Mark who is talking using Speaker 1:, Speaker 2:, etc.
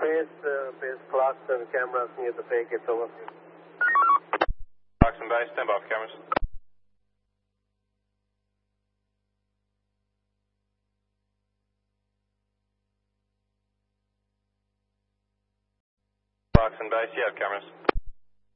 Speaker 1: base clocks and cameras near the bay gets over.
Speaker 2: Clocks and base, stand by for cameras. Clocks and base, you have cameras.